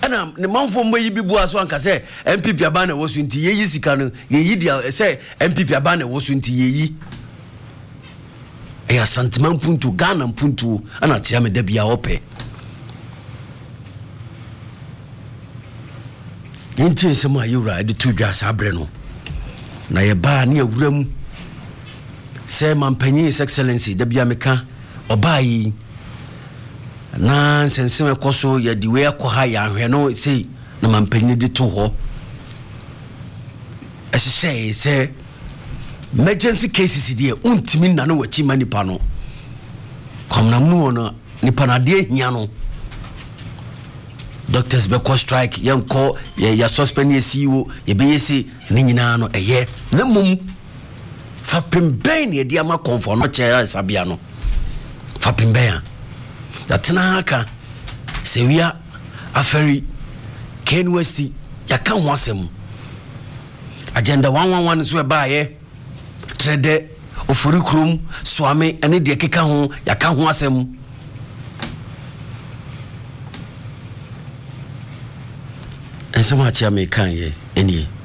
ana ne manfo mbo yi bibu aso anka se MPP aba na wosu nti yeyi sika no yeyi dia se MPP aba na wosu nti yeyi eya sentiment puntu Ghana puntu ana tia me da bia ope nti se ma yura de tudwa sabre no na ye ba na awuram se mampanyi his excellency da bia meka oba yi na senseme koso ya diwe akwa ya hwe no sei na mampanyi de to ho se emergency cases die untimi na no wachi manipa no komna mu no nipa na de hia no doctors be call strike yanko ya suspend ye CEO ye be yesi ni nyina no eye na mum fa pemben ye dia ma konfo no che sabia no fa pemben datena haka sewia aferi Ken West ya kan wasem agenda 111 so e ba ye trede ofuri krum swame ene de keka ho ya kan ho asem ensema chia me kan ye eni